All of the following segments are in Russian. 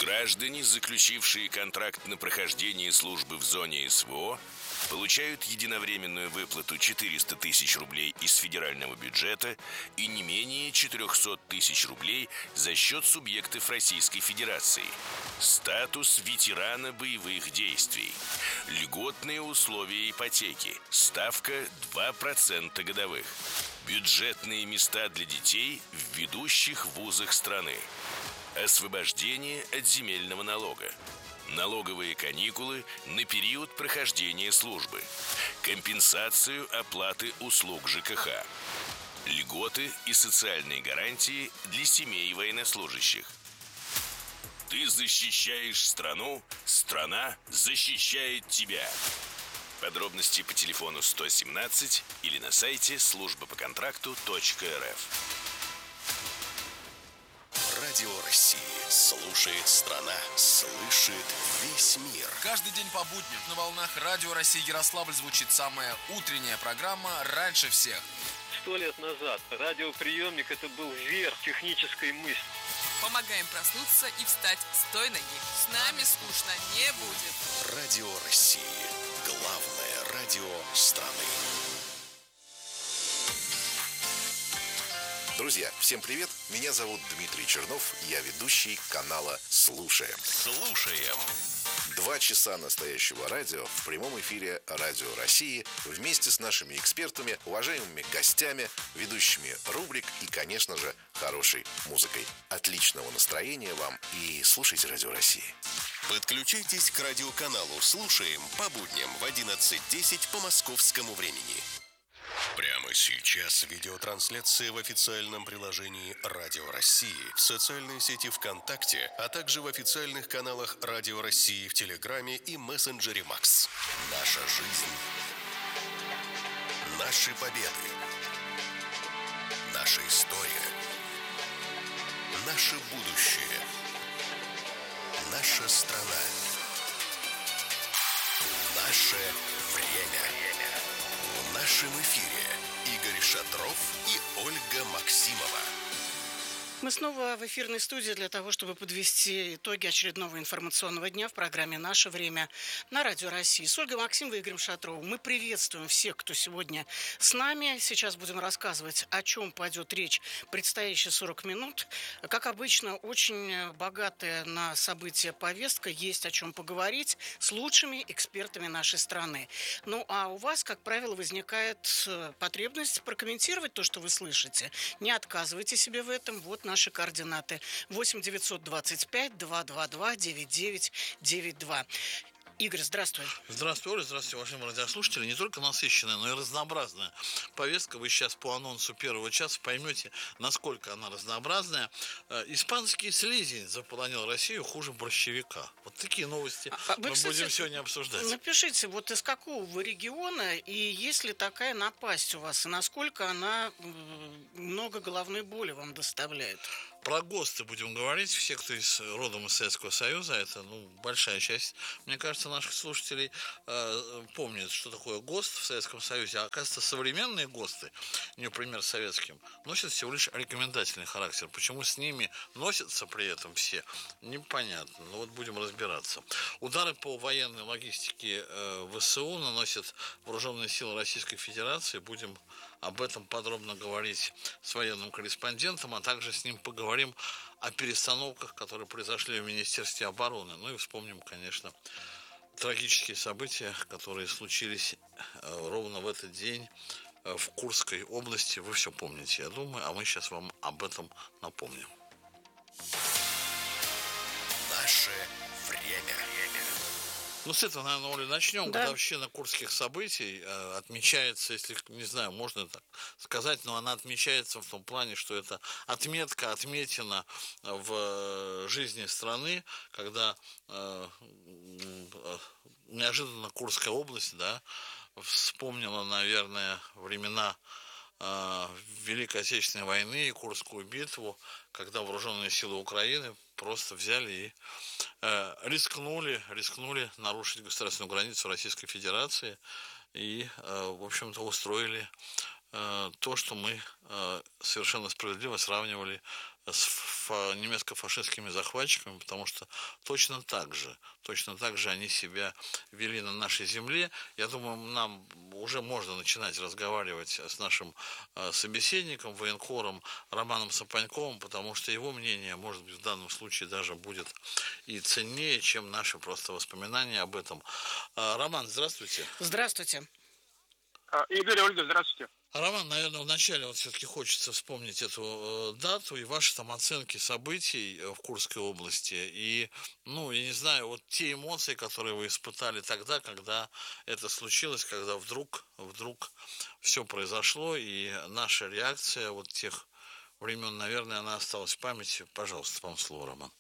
Граждане, заключившие контракт на прохождение службы в зоне СВО, получают единовременную выплату 400 тысяч рублей из федерального бюджета и не менее 400 тысяч рублей за счет субъектов Российской Федерации. Статус ветерана боевых действий. Льготные условия ипотеки. Ставка 2% годовых. Бюджетные места для детей в ведущих вузах страны. Освобождение от земельного налога. Налоговые каникулы на период прохождения службы. Компенсацию оплаты услуг ЖКХ. Льготы и социальные гарантии для семей военнослужащих. Ты защищаешь страну, страна защищает тебя. Подробности по телефону 117 или на сайте службапоконтракту.рф. Радио России. Слушает страна. Слышит весь мир. Каждый день по будням на волнах Радио России Ярославль звучит самая утренняя программа «Раньше всех». 100 лет назад радиоприемник – это был верх технической мысли. Помогаем проснуться и встать с той ноги. С нами скучно не будет. Радио России. Главное радио страны. Друзья, всем привет! Меня зовут Дмитрий Чернов, я ведущий канала «Слушаем». Слушаем! 2 часа настоящего радио в прямом эфире Радио России вместе с нашими экспертами, уважаемыми гостями, ведущими рубрик и, конечно же, хорошей музыкой. Отличного настроения вам и слушайте Радио России. Подключайтесь к радиоканалу «Слушаем» по будням в 11:10 по московскому времени. Прямо сейчас видеотрансляция в официальном приложении Радио России, в социальной сети ВКонтакте, а также в официальных каналах Радио России в Телеграме и мессенджере Макс. Наша жизнь. Наши победы. Наша история. Наше будущее. Наша страна. Наше время. В нашем эфире Игорь Шатров и Ольга Максимова. Мы снова в эфирной студии для того, чтобы подвести итоги очередного информационного дня в программе «Наше время» на Радио России. С Ольгой Максимовой и Игорем Шатровым мы приветствуем всех, кто сегодня с нами. Сейчас будем рассказывать, о чем пойдет речь предстоящие 40 минут. Как обычно, очень богатая на события повестка, есть о чем поговорить с лучшими экспертами нашей страны. Ну, а у вас, как правило, возникает потребность прокомментировать то, что вы слышите. Не отказывайте себе в этом. Вот наши координаты 8 925 222 9992. Игорь, здравствуй. Здравствуй, Оля, здравствуйте, уважаемые радиослушатели. Не только насыщенная, но и разнообразная повестка. Вы сейчас по анонсу первого часа поймете, насколько она разнообразная. Испанский слизень заполонил Россию хуже борщевика. Вот такие новости мы будем сегодня обсуждать. Напишите, вот из какого вы региона, и есть ли такая напасть у вас, и насколько она много головной боли вам доставляет? Про ГОСТы будем говорить. Все, кто родом из Советского Союза, это большая часть, мне кажется, наших слушателей помнят, что такое ГОСТ в Советском Союзе. А оказывается, современные ГОСТы, не пример советским, носят всего лишь рекомендательный характер. Почему с ними носятся при этом все, непонятно. Но вот будем разбираться. Удары по военной логистике ВСУ наносят вооруженные силы Российской Федерации. Будем об этом подробно говорить с военным корреспондентом, а также с ним поговорим о перестановках, которые произошли в Министерстве обороны. Ну и вспомним, конечно, трагические события, которые случились ровно в этот день в Курской области. Вы все помните, я думаю, а мы сейчас вам об этом напомним. Наше время. Ну, с этого, наверное, Оля, начнем. Да. Годовщина Курских событий отмечается, если, не знаю, можно так сказать, но она отмечается в том плане, что это отметка, отметина в жизни страны, когда неожиданно Курская область, да, вспомнила, наверное, времена Великой Отечественной войны и Курскую битву, когда вооруженные силы Украины просто взяли и рискнули нарушить государственную границу Российской Федерации и, в общем-то, устроили то, что мы совершенно справедливо сравнивали немецко-фашистскими захватчиками, потому что точно так же они себя вели на нашей земле. Я думаю, нам уже можно начинать разговаривать с нашим собеседником, военкором Романом Сапаньковым, потому что его мнение, может быть, в данном случае даже будет и ценнее, чем наши просто воспоминания об этом. Роман, здравствуйте. Здравствуйте. Игорь, Ольга, здравствуйте. Роман, наверное, вначале все-таки хочется вспомнить эту дату и ваши там оценки событий в Курской области. И, я не знаю, те эмоции, которые вы испытали тогда, когда это случилось, когда вдруг все произошло, и наша реакция тех времен, наверное, она осталась в памяти. Пожалуйста, вам слово, Роман.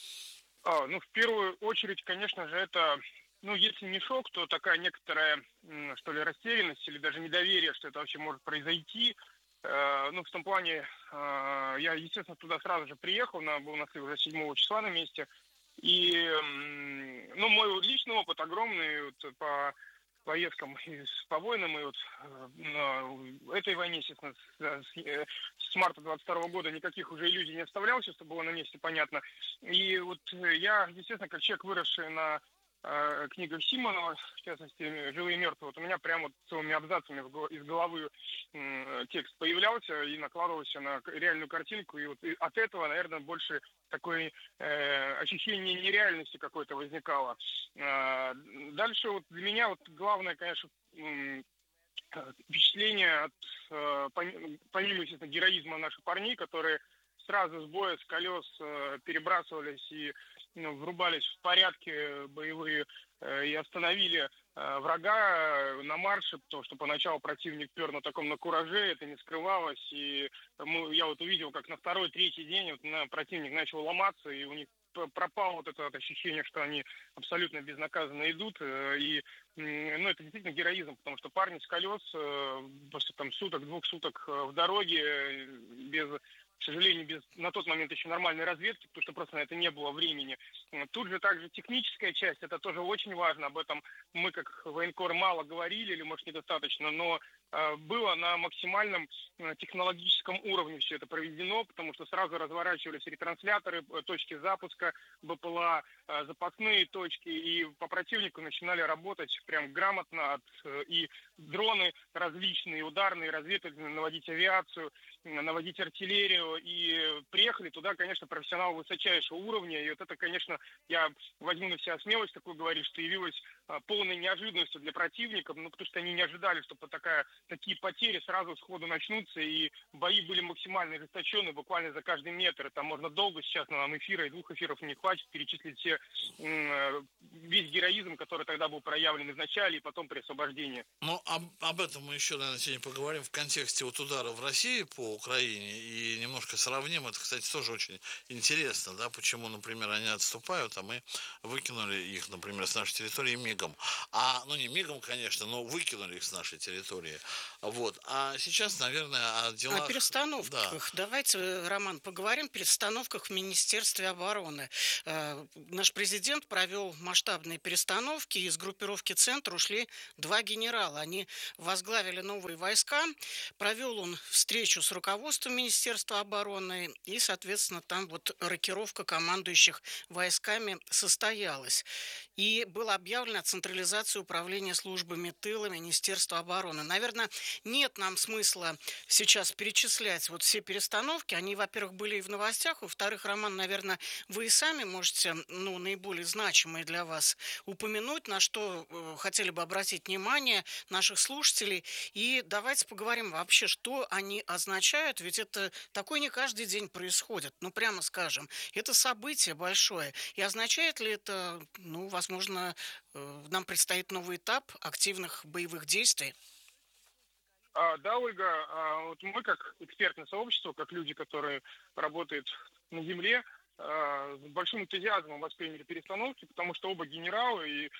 В первую очередь, конечно же, это, если не шок, то такая некоторая, что ли, растерянность или даже недоверие, что это вообще может произойти. В том плане, я, естественно, туда сразу же приехал, был на уже 7 числа на месте. И, мой личный опыт огромный по поездкам по войнам, и на этой войне, естественно, с марта 22 года никаких уже иллюзий не оставлял, все, что было на месте, понятно. И я, естественно, как человек, выросший на книгах Симонова, в частности, «Живые и мертвые», у меня прямо целыми абзацами из головы текст появлялся и накладывался на реальную картинку, и от этого, наверное, больше такое ощущение нереальности какой-то возникало. Дальше для меня главное, конечно, впечатление от, помимо, естественно, героизма наших парней, которые сразу с боя, с колес перебрасывались и врубались в порядки боевые и остановили врага на марше, потому что поначалу противник пер на таком кураже, это не скрывалось, и я увидел, как на второй, третий день противник начал ломаться, и у них пропало это ощущение, что они абсолютно безнаказанно идут, и это действительно героизм, потому что парни с колес после 2 суток в дороге, к сожалению, без на тот момент еще нормальной разведки, потому что просто на это не было времени. Тут же также техническая часть, это тоже очень важно, об этом мы как военкор мало говорили, или может недостаточно, но было на максимальном технологическом уровне все это проведено, потому что сразу разворачивались ретрансляторы, точки запуска, БПЛА, запасные точки, и по противнику начинали работать прям грамотно, и дроны различные, ударные, разведывательные, наводить авиацию, наводить артиллерию, и приехали туда, конечно, профессионалы высочайшего уровня, и это, конечно, я возьму на себя смелость такую говорить, что явилось полной неожиданностью для противников, потому что они не ожидали, что такие потери сразу сходу начнутся, и бои были максимально ожесточенные, буквально за каждый метр. Это можно долго сейчас на нам эфира, и 2 эфиров не хватит перечислить весь героизм, который тогда был проявлен в начале и потом при освобождении. Об этом мы еще, наверное, сегодня поговорим в контексте удара в России по Украине, и немножко сравним. Это, кстати, тоже очень интересно, да, почему, например, они отступают, а мы выкинули их, например, с нашей территории мигом. Не мигом, конечно, но выкинули их с нашей территории. А сейчас, наверное, о делах... О перестановках. Да. Давайте, Роман, поговорим о перестановках в Министерстве обороны. Наш президент провел масштабные перестановки. Из группировки «Центр» ушли 2 генерала. Они возглавили новые войска. Провел он встречу с руководством Министерства обороны. И, соответственно, там рокировка командующих войсками состоялась. И было объявлено о централизации управления службами тыла Министерства обороны. Наверное, нет нам смысла сейчас перечислять все перестановки. Они, во-первых, были и в новостях. Во-вторых, Роман, наверное, вы и сами можете, наиболее значимые для вас упомянуть, на что хотели бы обратить внимание наших слушателей. И давайте поговорим вообще, что они означают. Ведь это такое не каждый день происходит. Прямо скажем, это событие большое. И означает ли это, возможно, нам предстоит новый этап активных боевых действий? Да, Ольга, мы как экспертное сообщество, как люди, которые работают на земле, с большим энтузиазмом восприняли перестановки, потому что оба генерала, и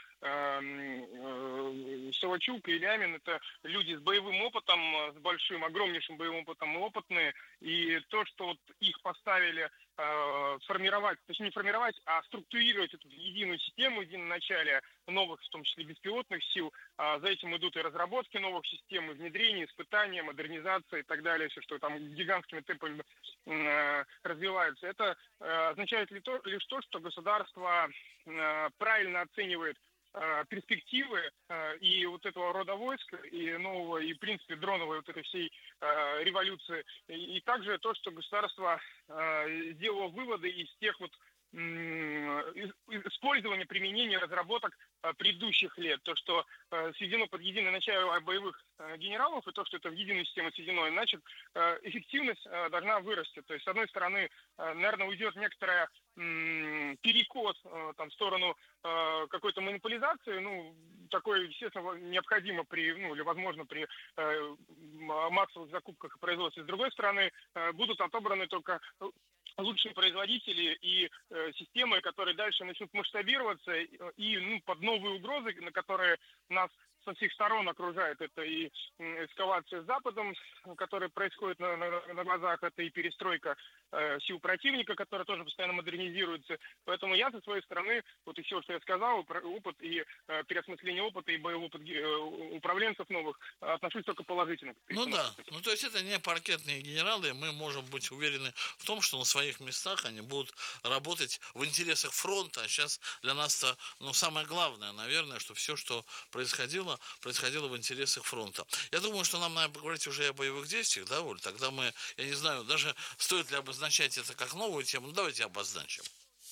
Савачук, и Ильямин, это люди с боевым опытом, с большим, огромнейшим боевым опытом, опытные, и то, что их поставили не формировать, а структурировать эту единую систему, единоначалие новых, в том числе беспилотных сил. За этим идут и разработки новых систем, и внедрение, испытания, модернизация и так далее, все, что там гигантскими темпами развиваются. Это означает лишь то, что государство правильно оценивает перспективы и вот этого рода войск, и нового, и, в принципе, дроновой вот этой всей революции. И также то, что государство сделало выводы из тех вот использования, применения разработок предыдущих лет. То, что сведено под единое начало боевых генералов, и то, что это в единую систему сведено, значит, эффективность должна вырасти. То есть, с одной стороны, наверное, уйдет некоторая перекос там, в сторону какой-то монополизации, ну, такое, естественно, необходимо при, ну, или возможно при массовых закупках и производстве. С другой стороны, будут отобраны только лучшие производители и системы, которые дальше начнут масштабироваться и ну, под новые угрозы, на которые нас со всех сторон окружает. Это и эскалация с Западом, которая происходит на глазах, это и перестройка сил противника, которая тоже постоянно модернизируется. Поэтому я со своей стороны, вот и все, что я сказал, опыт и переосмысление опыта, и боевой опыт управленцев новых, отношусь только положительно. Ну да, ну то есть это не паркетные генералы, мы можем быть уверены в том, что на своих местах они будут работать в интересах фронта. А сейчас для нас-то, ну, самое главное, наверное, что все, что происходило в интересах фронта. Я думаю, что нам надо поговорить уже о боевых действиях, да, Оль? Тогда мы, я не знаю, даже стоит ли обозначать это как новую тему, ну, давайте обозначим.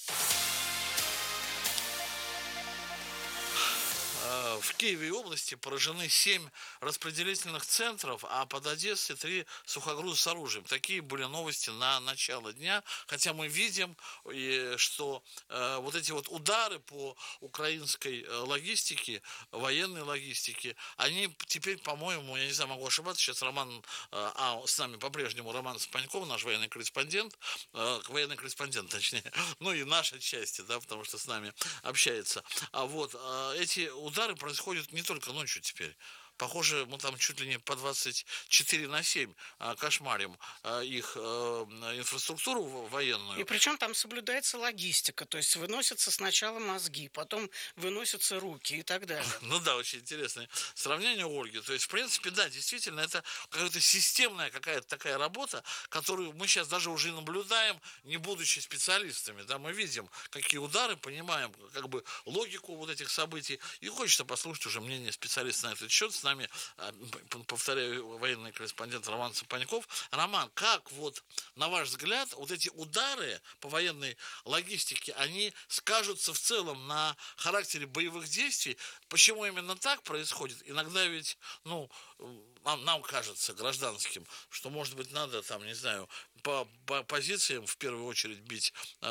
В Киеве и области поражены 7 распределительных центров, а под Одессой 3 сухогруза с оружием. Такие были новости на начало дня, хотя мы видим, что вот эти вот удары по украинской логистике, военной логистике, они теперь, по-моему, я не знаю, могу ошибаться, сейчас Роман, с нами по-прежнему Роман Спаньков, наш военный корреспондент, точнее, ну и наша часть, да, потому что с нами общается. А вот эти удары происходят не только ночью теперь. Похоже, мы там чуть ли не по 24/7 кошмарим их инфраструктуру военную. И причем там соблюдается логистика, то есть выносятся сначала мозги, потом выносятся руки и так далее. Ну да, очень интересное сравнение, Ольги. То есть, в принципе, да, действительно, это какая-то системная какая-то такая работа, которую мы сейчас даже уже наблюдаем, не будучи специалистами. Да, мы видим, какие удары, понимаем как бы логику вот этих событий. И хочется послушать уже мнение специалиста на этот счет. С нами, повторяю, военный корреспондент Роман Сапаньков. Роман, как вот, на ваш взгляд, вот эти удары по военной логистике, они скажутся в целом на характере боевых действий? Почему именно так происходит? Иногда ведь, ну, нам кажется, гражданским, что, может быть, надо, там, не знаю, по позициям в первую очередь бить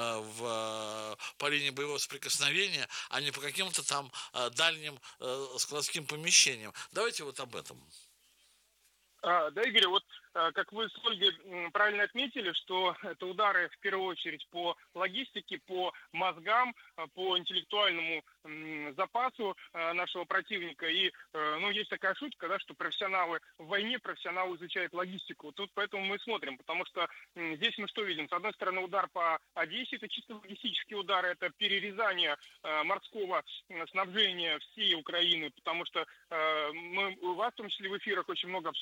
по линии боевого соприкосновения, а не по каким-то там дальним складским помещениям. Давайте вот об этом. Да, Игорь, вот как вы с Ольгой правильно отметили, что это удары в первую очередь по логистике, по мозгам, по интеллектуальному запасу нашего противника. И, ну, есть такая шутка, да, что профессионалы в войне, профессионалы изучают логистику. Тут поэтому мы смотрим, потому что здесь мы что видим? С одной стороны, удар по Одессе, это чисто логистический удар, это перерезание морского снабжения всей Украины, потому что мы у вас, в том числе в эфирах, очень много